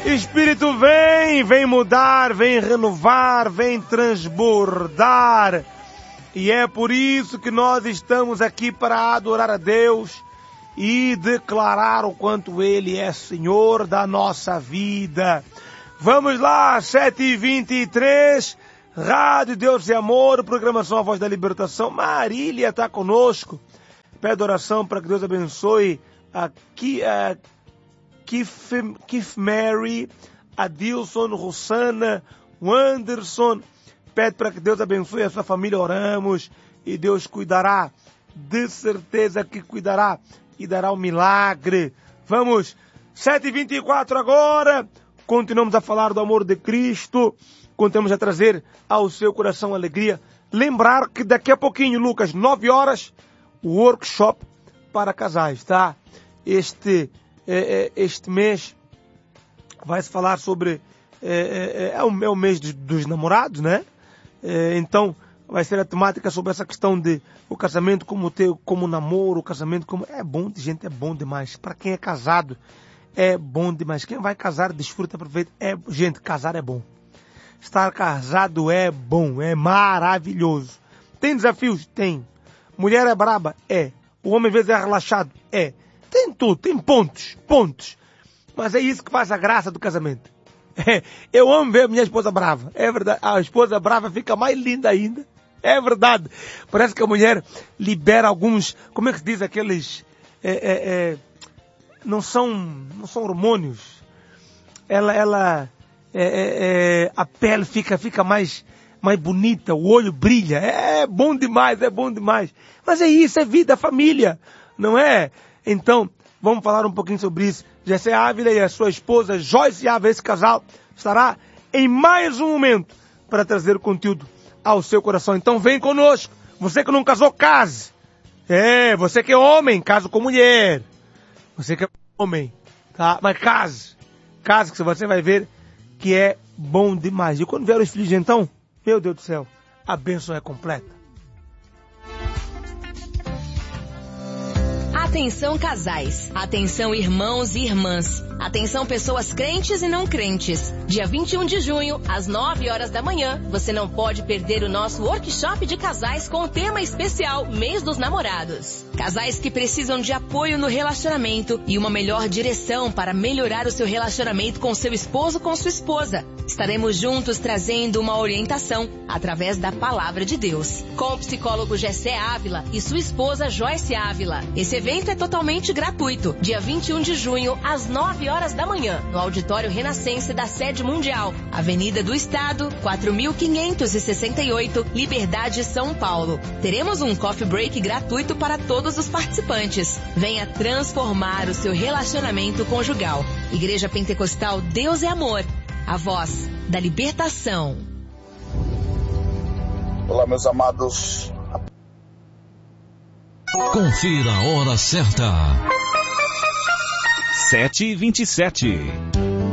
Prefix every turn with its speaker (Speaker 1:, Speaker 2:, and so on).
Speaker 1: Espírito vem mudar, vem renovar, vem transbordar. E é por isso que nós estamos aqui para adorar a Deus e declarar o quanto Ele é Senhor da nossa vida. Vamos lá, 7h23, Rádio Deus e Amor, programação A Voz da Libertação. Marília está conosco. Pede oração para que Deus abençoe a Keith Mary, Adilson, Rossana, Wanderson. Pede para que Deus abençoe a sua família, oramos, e Deus cuidará, de certeza que cuidará e dará um milagre. Vamos, 7h24 agora, continuamos a falar do amor de Cristo, continuamos a trazer ao seu coração alegria. Lembrar que daqui a pouquinho, Lucas, 9 horas, o workshop para casais, tá? Este mês vai-se falar sobre, é o mês dos namorados, né? Então, vai ser a temática sobre essa questão de o casamento como namoro, o casamento como... É bom, gente, é bom demais. Para quem é casado, é bom demais. Quem vai casar, desfruta, aproveita. Gente, casar é bom. Estar casado é bom, é maravilhoso. Tem desafios? Tem. Mulher é braba? É. O homem às vezes é relaxado? É. Tem tudo, tem pontos. Mas é isso que faz a graça do casamento. Eu amo ver minha esposa brava. É verdade. A esposa brava fica mais linda ainda. É verdade. Parece que a mulher libera alguns... Como é que se diz aqueles... Não são hormônios. A pele fica mais bonita. O olho brilha. É bom demais. Mas é isso, é vida, família. Não é? Então, vamos falar um pouquinho sobre isso. Jessé Ávila e a sua esposa Joyce Ávila, esse casal, estará em mais um momento para trazer conteúdo ao seu coração. Então vem conosco. Você que não casou, case. Você que é homem, case com mulher. Você que é homem, tá? Mas case. Case que você vai ver que é bom demais. E quando vier os filhos, então, meu Deus do céu, a bênção é completa.
Speaker 2: Atenção casais, atenção irmãos e irmãs, atenção pessoas crentes e não crentes. Dia 21 de junho, às 9 horas da manhã, você não pode perder o nosso workshop de casais com o tema especial Mês dos Namorados. Casais que precisam de apoio no relacionamento e uma melhor direção para melhorar o seu relacionamento com seu esposo, com sua esposa. Estaremos juntos trazendo uma orientação através da Palavra de Deus, com o psicólogo Jessé Ávila e sua esposa Joyce Ávila. Esse evento é totalmente gratuito, dia 21 de junho, às 9 horas da manhã, no Auditório Renascense da Sede Mundial, Avenida do Estado, 4568, Liberdade, São Paulo. Teremos um coffee break gratuito para todos os participantes. Venha transformar o seu relacionamento conjugal. Igreja Pentecostal Deus é Amor, a voz da libertação.
Speaker 3: Olá, meus amados.
Speaker 4: Confira a hora certa.
Speaker 5: 7h27.